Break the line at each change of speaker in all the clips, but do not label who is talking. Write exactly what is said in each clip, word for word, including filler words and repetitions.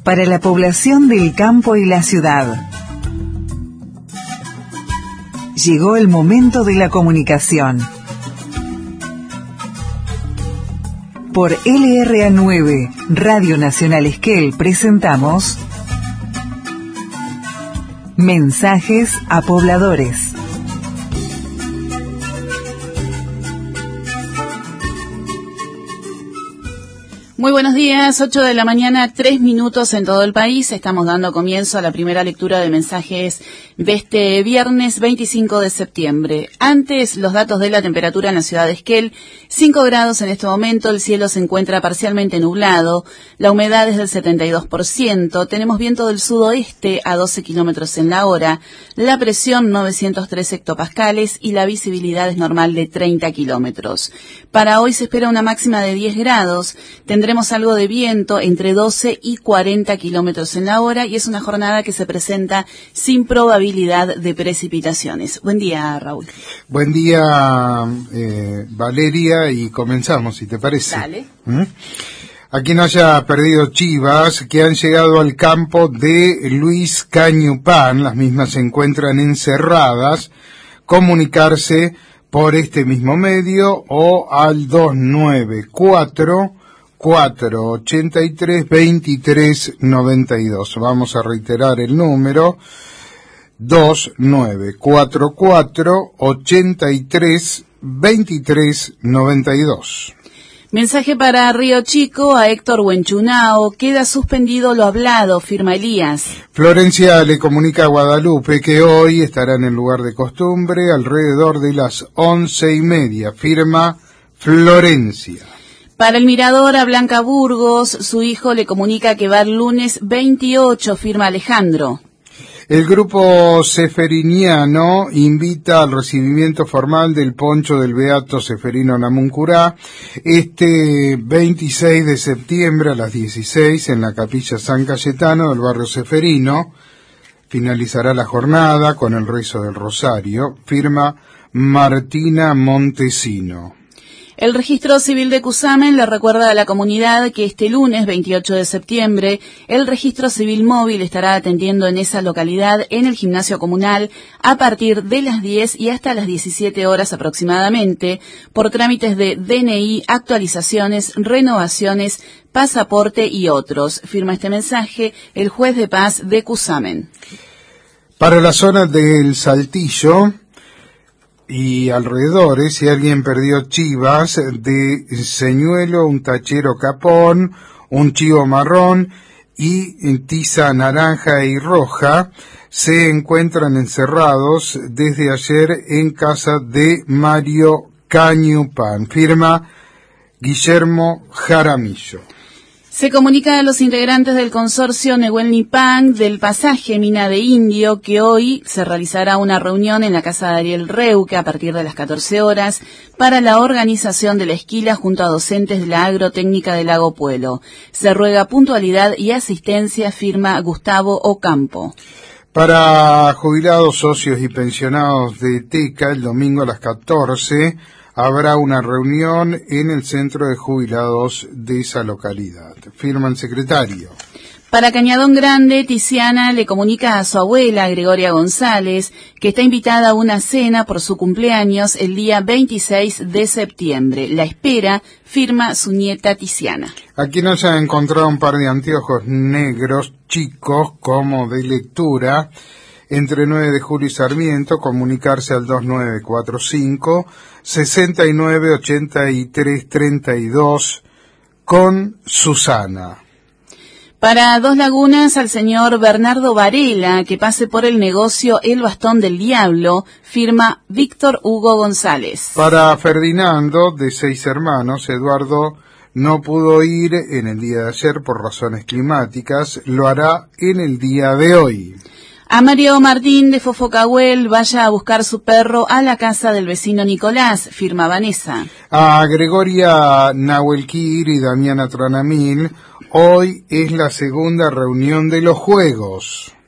para la población del campo y la ciudad. Llegó el momento de la comunicación. Por L R A nueve, Radio Nacional Esquel, presentamos Mensajes a Pobladores.
Muy buenos días, ocho de la mañana, tres minutos en todo el país. Estamos dando comienzo a la primera lectura de mensajes de este viernes veinticinco de septiembre. Antes, los datos de la temperatura en la ciudad de Esquel: cinco grados en este momento, el cielo se encuentra parcialmente nublado, la humedad es del setenta y dos por ciento, tenemos viento del sudoeste a doce kilómetros en la hora, la presión novecientos tres hectopascales y la visibilidad es normal de treinta kilómetros. Para hoy se espera una máxima de diez grados, tendremos algo de viento entre doce y cuarenta kilómetros en la hora y es una jornada que se presenta sin probabilidad de precipitaciones. Buen día, Raúl.
Buen día, eh, Valeria, y comenzamos, si te parece.
Dale.
¿Mm? A quien haya perdido chivas que han llegado al campo de Luis Cañupán, las mismas se encuentran encerradas, comunicarse por este mismo medio o al dos nueve cuatro, cuatro ochenta y tres, veintitrés noventa y dos. Vamos a reiterar el número: dos nueve cuatro cuatro, ochenta y tres, veintitrés noventa y dos.
Mensaje para Río Chico, a Héctor Huenchunao: queda suspendido lo hablado, firma Elías.
Florencia le comunica a Guadalupe que hoy estará en el lugar de costumbre alrededor de las once y media, firma Florencia.
Para el Mirador, a Blanca Burgos, su hijo le comunica que va el lunes veintiocho, firma Alejandro.
El grupo seferiniano invita al recibimiento formal del poncho del Beato Seferino Namuncurá este veintiséis de septiembre a las dieciséis en la Capilla San Cayetano del barrio Seferino. Finalizará la jornada con el rezo del Rosario, firma Martina Montesino.
El Registro Civil de Cusamen le recuerda a la comunidad que este lunes veintiocho de septiembre el Registro Civil Móvil estará atendiendo en esa localidad en el gimnasio comunal a partir de las diez y hasta las diecisiete horas aproximadamente por trámites de D N I, actualizaciones, renovaciones, pasaporte y otros. Firma este mensaje el juez de paz de Cusamen.
Para la zona del Saltillo y alrededores, si alguien perdió chivas de señuelo, un tachero capón, un chivo marrón y tiza naranja y roja, se encuentran encerrados desde ayer en casa de Mario Cañupán, firma Guillermo Jaramillo.
Se comunica a los integrantes del consorcio Nehuel Nipán del pasaje Mina de Indio que hoy se realizará una reunión en la casa de Ariel Reuque a partir de las catorce horas para la organización de la esquila junto a docentes de la agrotécnica del Lago Puelo. Se ruega puntualidad y asistencia, firma Gustavo Ocampo.
Para jubilados, socios y pensionados de TECA, el domingo a las catorce habrá una reunión en el centro de jubilados de esa localidad. Firma el secretario.
Para Cañadón Grande, Tiziana le comunica a su abuela, Gregoria González, que está invitada a una cena por su cumpleaños el día veintiséis de septiembre. La espera, firma su nieta Tiziana.
Aquí nos ha encontrado un par de anteojos negros chicos como de lectura entre nueve de julio y Sarmiento, comunicarse al dos nueve cuatro cinco, sesenta y nueve, ochenta y tres, treinta y dos con Susana.
Para Dos Lagunas, al señor Bernardo Varela, que pase por el negocio El Bastón del Diablo, firma Víctor Hugo González.
Para Ferdinando, de seis hermanos, Eduardo no pudo ir en el día de ayer por razones climáticas, lo hará en el día de hoy.
A Mario Martín de Fofocahuel, vaya a buscar su perro a la casa del vecino Nicolás, firma Vanessa.
A Gregoria Nahuelquir y Damiana Tranamil, hoy es la segunda reunión de los juegos.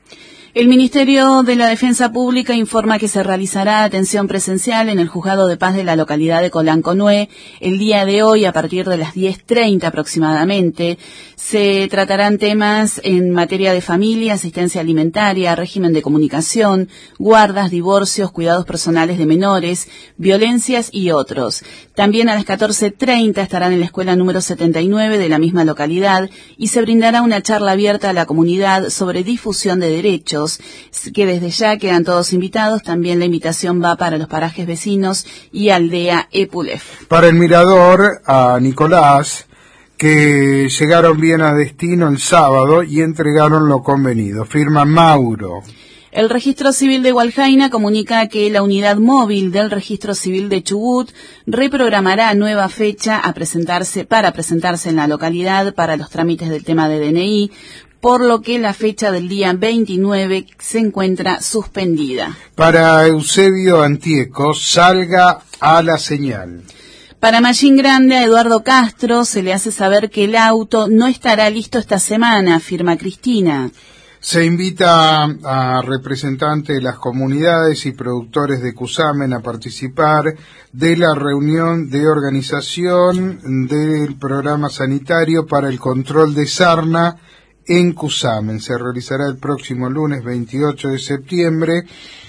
El Ministerio de la Defensa Pública informa que se realizará atención presencial en el Juzgado de Paz de la localidad de Colanconué el día de hoy a partir de las diez treinta aproximadamente. Se tratarán temas en materia de familia, asistencia alimentaria, régimen de comunicación, guardas, divorcios, cuidados personales de menores, violencias y otros. También a las catorce treinta estarán en la escuela número setenta y nueve de la misma localidad y se brindará una charla abierta a la comunidad sobre difusión de derechos, que desde ya quedan todos invitados. También la invitación va para los parajes vecinos y aldea Epulef.
Para el Mirador, a Nicolás, que llegaron bien a destino el sábado y entregaron lo convenido. Firma Mauro.
El Registro Civil de Hualjaina comunica que la unidad móvil del Registro Civil de Chubut reprogramará nueva fecha a presentarse para presentarse en la localidad para los trámites del tema de D N I, por lo que la fecha del día veintinueve se encuentra suspendida.
Para Eusebio Antieco, salga a la señal.
Para Machín Grande, a Eduardo Castro se le hace saber que el auto no estará listo esta semana, afirma Cristina.
Se invita a representantes de las comunidades y productores de Cusamen a participar de la reunión de organización del programa sanitario para el control de sarna en Cusamen. Se realizará el próximo lunes veintiocho de septiembre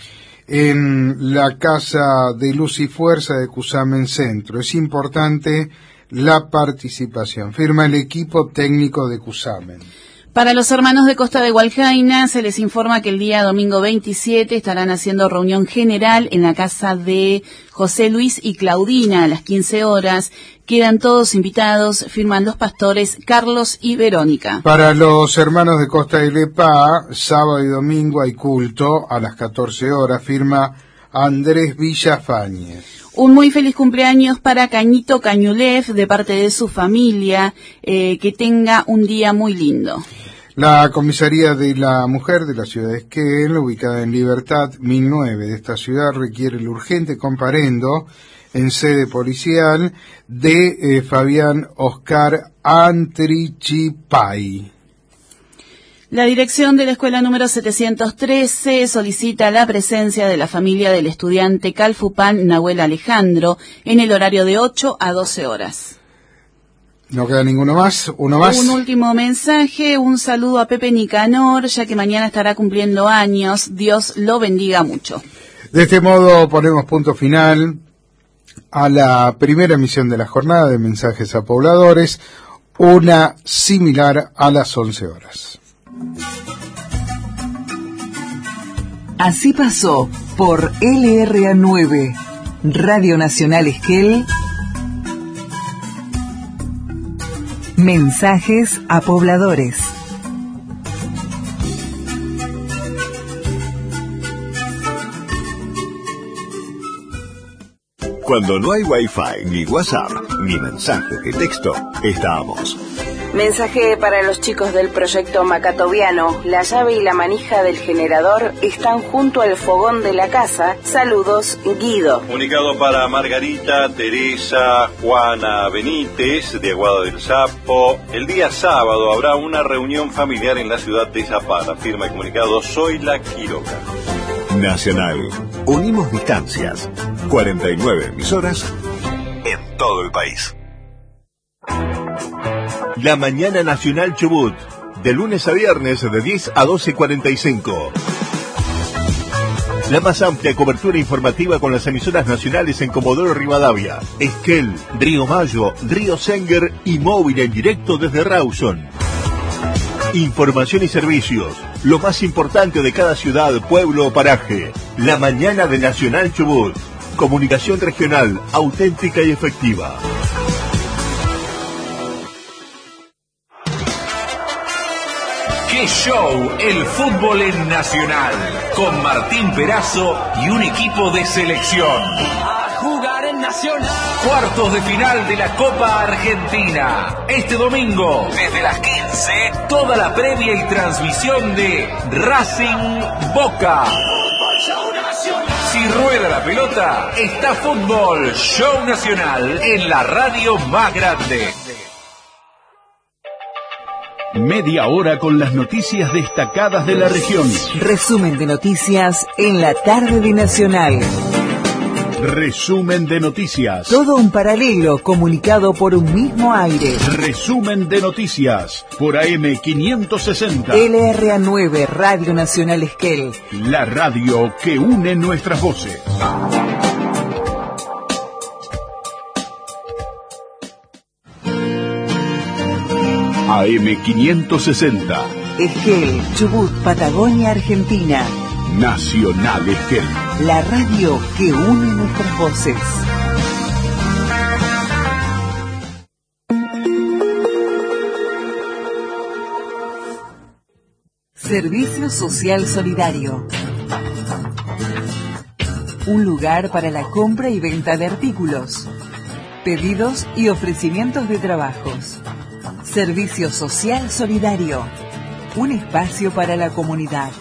en la Casa de Luz y Fuerza de Cusamen Centro. Es importante la participación. Firma el equipo técnico de Cusamen.
Para los hermanos de Costa de Hualjaina se les informa que el día domingo veintisiete estarán haciendo reunión general en la casa de José Luis y Claudina a las quince horas. Quedan todos invitados, firman los pastores Carlos y Verónica.
Para los hermanos de Costa de Lepá, sábado y domingo hay culto a las catorce horas, firma Andrés Villafañez.
Un muy feliz cumpleaños para Cañito Cañulef de parte de su familia, eh, que tenga un día muy lindo.
La Comisaría de la Mujer de la ciudad de Esquel, ubicada en Libertad mil nueve de esta ciudad, requiere el urgente comparendo en sede policial de eh, Fabián Oscar Antrichipay.
La dirección de la escuela número setecientos trece solicita la presencia de la familia del estudiante Calfupan Nahuel Alejandro en el horario de ocho a doce horas.
¿No queda ninguno más? ¿Uno más?
Un último mensaje, un saludo a Pepe Nicanor, ya que mañana estará cumpliendo años. Dios lo bendiga mucho.
De este modo ponemos punto final a la primera emisión de la jornada de mensajes a pobladores, una similar a las once horas.
Así pasó por L R A nueve, Radio Nacional Esquel, mensajes a pobladores.
Cuando no hay Wi-Fi, ni WhatsApp, ni mensajes de texto, estamos.
Mensaje para los chicos del proyecto Macatoviano. La llave y la manija del generador están junto al fogón de la casa. Saludos, Guido.
Comunicado para Margarita, Teresa, Juana Benítez, de Aguada del Sapo. El día sábado habrá una reunión familiar en la ciudad de Zapala. Firma el comunicado Soy la Quiroga.
Nacional. Unimos distancias. cuarenta y nueve emisoras en todo el país. La Mañana Nacional Chubut, de lunes a viernes de diez a doce cuarenta y cinco. La más amplia cobertura informativa con las emisoras nacionales en Comodoro Rivadavia, Esquel, Río Mayo, Río Senguer y móvil en directo desde Rawson. Información y servicios, lo más importante de cada ciudad, pueblo o paraje. La Mañana de Nacional Chubut. Comunicación regional, auténtica y efectiva.
¡Qué show! El fútbol en Nacional, con Martín Perazo y un equipo de selección.
A jugar en Nacional.
Cuartos de final de la Copa Argentina. Este domingo, desde las quince, toda la previa y transmisión de Racing Boca. Si rueda la pelota, está Fútbol Show Nacional en la radio más grande. Media hora con las noticias destacadas de la región.
Resumen de noticias en la tarde de Nacional.
Resumen de noticias.
Todo un paralelo comunicado por un mismo aire.
Resumen de noticias por A M quinientos sesenta.
L R A nueve, Radio Nacional Esquel.
La radio que une nuestras voces. A M quinientos sesenta.
Esquel, Chubut, Patagonia, Argentina.
Nacional Esquel.
La radio que une nuestras voces. Servicio Social Solidario. Un lugar para la compra y venta de artículos, pedidos y ofrecimientos de trabajos. Servicio Social Solidario. Un espacio para la comunidad.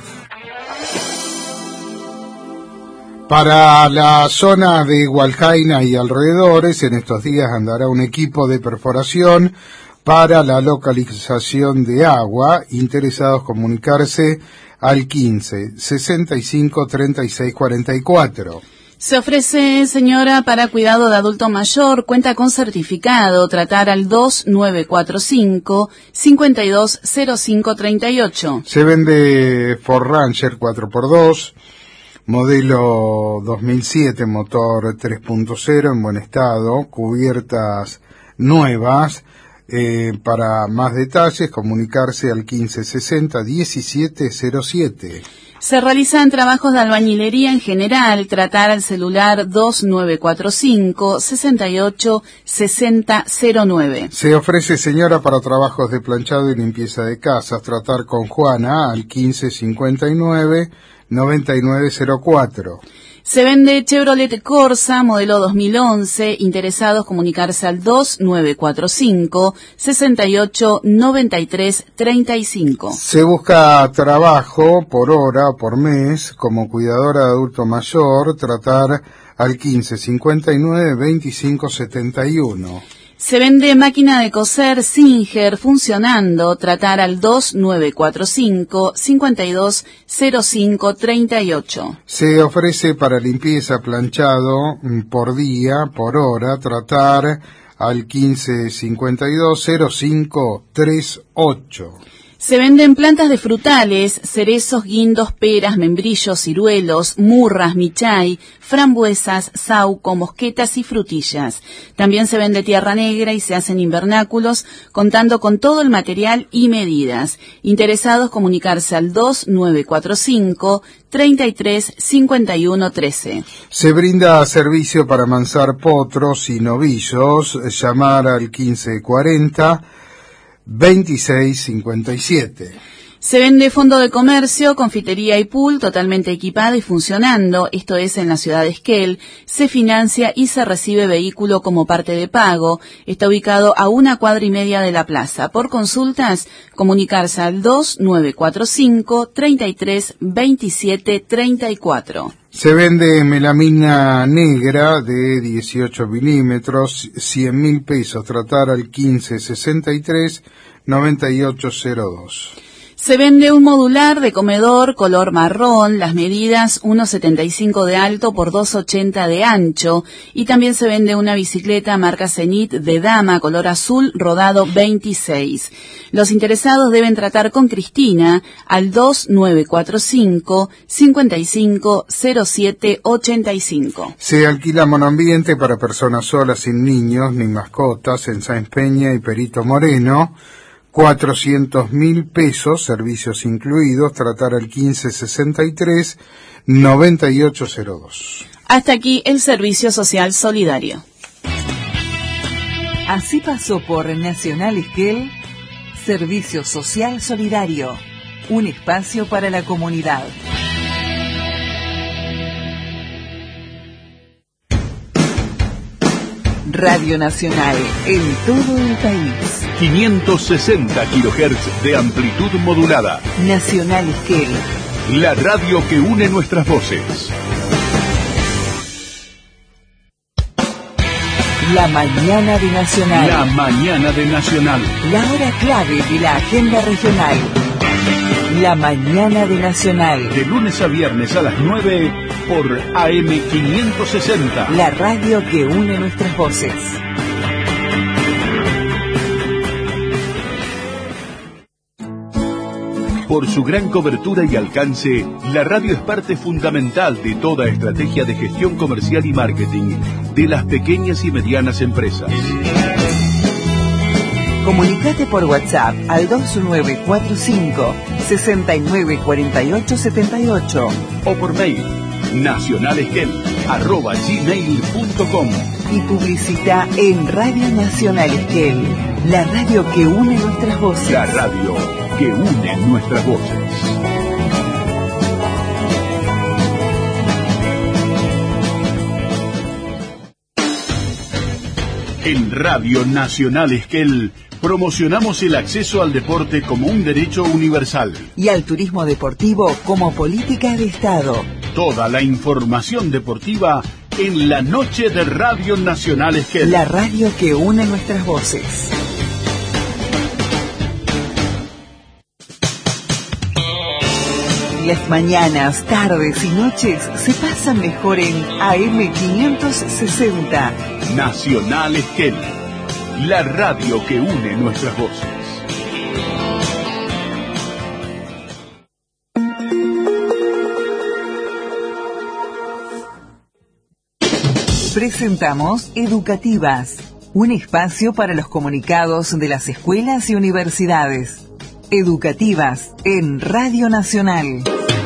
Para la zona de Hualjaina y alrededores, en estos días andará un equipo de perforación para la localización de agua. Interesados comunicarse al quince, sesenta y cinco, treinta y seis, cuarenta y cuatro.
Se ofrece, señora, para cuidado de adulto mayor, cuenta con certificado, tratar al dos nueve cuatro cinco, cinco dos cero cinco tres ocho.
Se vende Ford Ranger cuatro por dos, modelo dos mil siete, motor tres punto cero en buen estado, cubiertas nuevas. Eh, para más detalles, comunicarse al quince sesenta, diecisiete cero siete.
Se realizan trabajos de albañilería en general, tratar al celular dos nueve cuatro cinco, seis ocho, seis cero cero nueve.
Se ofrece, señora, para trabajos de planchado y limpieza de casas, tratar con Juana al quince cincuenta y nueve, noventa y nueve cero cuatro.
Se vende Chevrolet Corsa, modelo dos mil once, interesados comunicarse al dos nueve cuatro cinco, seis ocho, nueve tres tres cinco.
Se busca trabajo por hora, por mes, como cuidadora de adulto mayor, tratar al quince cincuenta y nueve, veinticinco setenta y uno.
Se vende máquina de coser Singer funcionando, tratar al dos nueve cuatro cinco, cinco dos cero cinco tres ocho.
Se ofrece para limpieza planchado por día, por hora, tratar al quince cincuenta y dos, cero cinco tres ocho.
Se venden plantas de frutales, cerezos, guindos, peras, membrillos, ciruelos, murras, michay, frambuesas, sauco, mosquetas y frutillas. También se vende tierra negra y se hacen invernáculos, contando con todo el material y medidas. Interesados comunicarse al dos nueve cuatro cinco, treinta y tres, cincuenta y uno, trece.
Se brinda servicio para amansar potros y novillos, llamar al quince cuarenta, veintiséis cincuenta y siete.
Se vende fondo de comercio, confitería y pool totalmente equipado y funcionando, esto es en la ciudad de Esquel. Se financia y se recibe vehículo como parte de pago. Está ubicado a una cuadra y media de la plaza. Por consultas, comunicarse al dos nueve cuatro cinco, treinta y tres, veintisiete, treinta y cuatro.
Se vende melamina negra de dieciocho milímetros, cien mil pesos, tratar al quince sesenta y tres, noventa y ocho cero dos.
Se vende un modular de comedor color marrón, las medidas uno setenta y cinco de alto por dos ochenta de ancho, y también se vende una bicicleta marca Zenit de dama color azul rodado veintiséis. Los interesados deben tratar con Cristina al dos nueve cuatro cinco, cincuenta y cinco, cero siete ochenta y cinco.
Se alquila monoambiente para personas solas sin niños ni mascotas en Sáenz Peña y Perito Moreno. cuatrocientos mil pesos, servicios incluidos, tratar al quince sesenta y tres, noventa y ocho cero dos.
Hasta aquí el Servicio Social Solidario.
Así pasó por Nacional Esquel, Servicio Social Solidario, un espacio para la comunidad. Radio Nacional en todo el país.
quinientos sesenta kilohertz de amplitud modulada.
Nacional Esquel.
La radio que une nuestras voces.
La mañana de Nacional.
La mañana de Nacional.
La hora clave de la agenda regional. La mañana de Nacional.
De lunes a viernes a las nueve por A M quinientos sesenta.
La radio que une nuestras voces.
Por su gran cobertura y alcance, la radio es parte fundamental de toda estrategia de gestión comercial y marketing de las pequeñas y medianas empresas.
Comunicate por WhatsApp al dos nueve cuatro cinco, seis nueve cuatro ocho siete ocho
o por mail nacionalesquel arroba gmail punto com
y publicita en Radio Nacional Esquel, la radio que une nuestras voces.
La radio que une nuestras voces. En Radio Nacional Esquel promocionamos el acceso al deporte como un derecho universal
y al turismo deportivo como política de Estado.
Toda la información deportiva en la noche de Radio Nacional Esquel.
La radio que une nuestras voces. Las mañanas, tardes y noches se pasan mejor en A M quinientos sesenta.
Nacional Esquel, la radio que une nuestras voces.
Presentamos Educativas, un espacio para los comunicados de las escuelas y universidades. Educativas en Radio Nacional.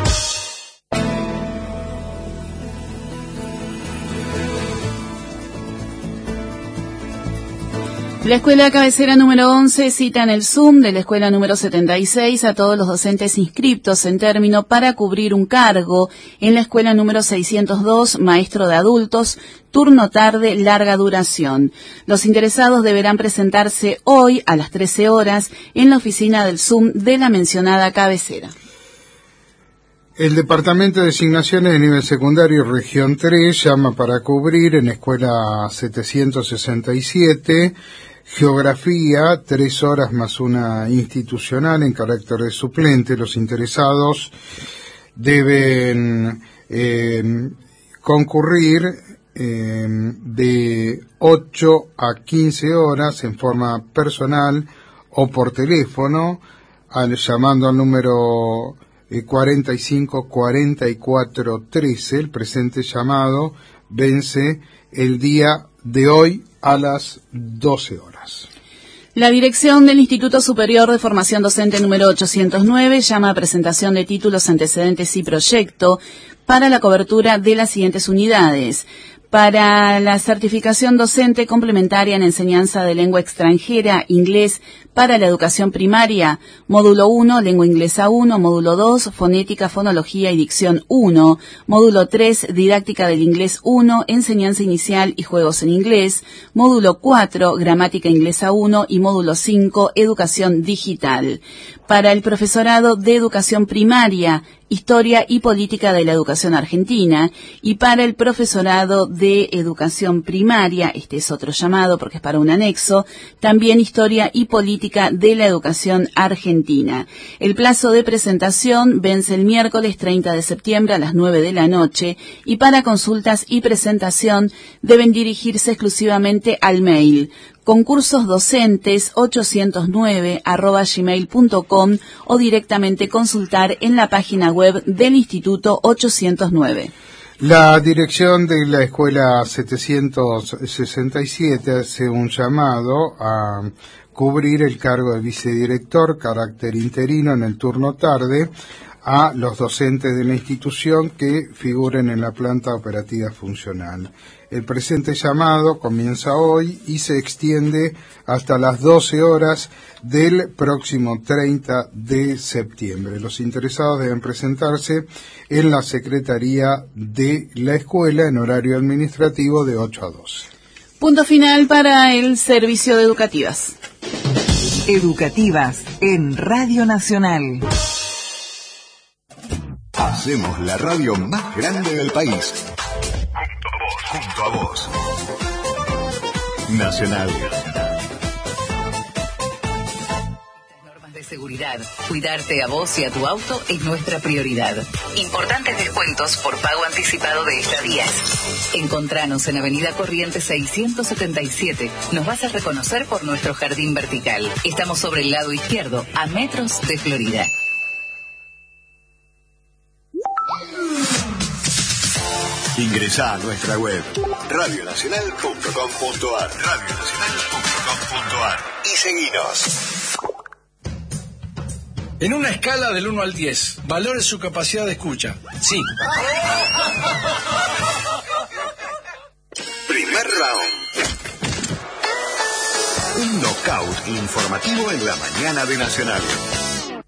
La escuela cabecera número once cita en el Zoom de la escuela número setenta y seis a todos los docentes inscriptos en término para cubrir un cargo en la escuela número seiscientos dos, maestro de adultos, turno tarde, larga duración. Los interesados deberán presentarse hoy a las trece horas en la oficina del Zoom de la mencionada cabecera.
El Departamento de Designaciones de Nivel Secundario Región tres llama para cubrir en escuela setecientos sesenta y siete Geografía, tres horas más una institucional en carácter de suplente. Los interesados deben eh, concurrir eh, de ocho a quince horas en forma personal o por teléfono, al, llamando al número eh, cuarenta y cinco cuarenta y cuatro trece. El presente llamado vence el día de hoy a las doce horas.
La dirección del Instituto Superior de Formación Docente número ochocientos nueve llama a presentación de títulos, antecedentes y proyecto para la cobertura de las siguientes unidades. Para la certificación docente complementaria en enseñanza de lengua extranjera, inglés, para la educación primaria, módulo uno, lengua inglesa uno, módulo dos, fonética, fonología y dicción uno, módulo tres, didáctica del inglés uno, enseñanza inicial y juegos en inglés, módulo cuatro, gramática inglesa uno y módulo cinco, educación digital. Para el profesorado de educación primaria, historia y política de la educación argentina, y para el profesorado de educación primaria, este es otro llamado porque es para un anexo, también historia y política de la educación argentina. El plazo de presentación vence el miércoles treinta de septiembre a las nueve de la noche, y para consultas y presentación deben dirigirse exclusivamente al mail concursosdocentes ochocientos nueve arroba gmail punto com o directamente consultar en la página web del Instituto ochocientos nueve.
La dirección de la escuela setecientos sesenta y siete hace un llamado a cubrir el cargo de vicedirector, carácter interino en el turno tarde, a los docentes de la institución que figuren en la planta operativa funcional. El presente llamado comienza hoy y se extiende hasta las doce horas del próximo treinta de septiembre. Los interesados deben presentarse en la secretaría de la escuela en horario administrativo de ocho a doce.
Punto final para el servicio de Educativas.
Educativas en Radio Nacional.
Hacemos la radio más grande del país. Junto a vos. Junto a vos. Nacional.
De seguridad. Cuidarte a vos y a tu auto es nuestra prioridad. Importantes descuentos por pago anticipado de estadías. Encontranos en Avenida Corrientes seiscientos setenta y siete. Nos vas a reconocer por nuestro jardín vertical. Estamos sobre el lado izquierdo, a metros de Florida.
Ingresá a nuestra web radio nacional punto com punto ar radio nacional punto com punto ar y seguinos.
En una escala del uno al diez, valore su capacidad de escucha. Sí.
Primer round. Un knockout informativo en la mañana de Nacional.